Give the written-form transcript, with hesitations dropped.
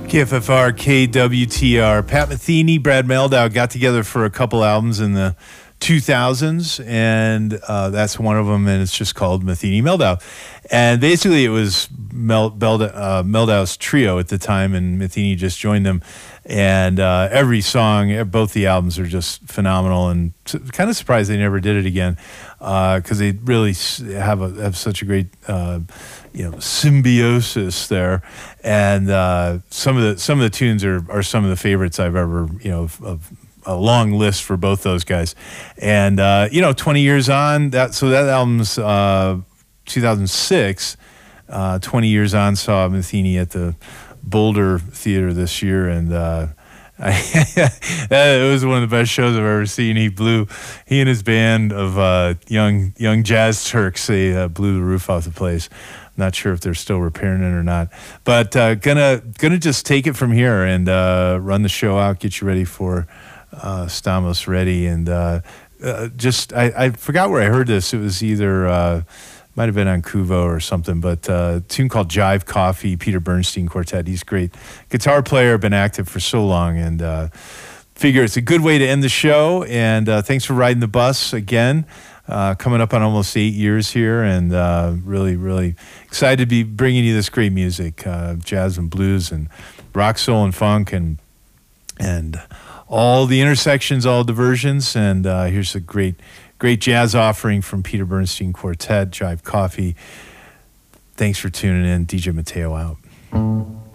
KFFR, KWTR. Pat Metheny, Brad Mehldau got together for a couple albums in the 2000s, and that's one of them, and it's just called Metheny Mehldau. And basically it was Mehldau's trio at the time, and Metheny just joined them. And every song, both the albums are just phenomenal, and kind of surprised they never did it again, because they really have such a great symbiosis there. And some of the tunes are some of the favorites I've ever, of a long list for both those guys. And 20 years on, that album's 2006. 20 years on saw Metheny at the Boulder Theater this year, and it was one of the best shows I've ever seen. He and his band of young jazz Turks, they blew the roof off the place. Not sure if they're still repairing it or not, but gonna just take it from here and run the show out, get you ready for Stamos Ready. And I forgot where I heard this. It was either might have been on Kuvo or something, but a tune called Jive Coffee, Peter Bernstein Quartet. He's a great guitar player, been active for so long, and figure it's a good way to end the show. And thanks for riding the bus again. Coming up on almost 8 years here, and really, really excited to be bringing you this great music, jazz and blues and rock, soul, and funk, and all the intersections, all diversions. And here's a great jazz offering from Peter Bernstein Quartet, Jive Coffee. Thanks for tuning in. DJ Mateo out.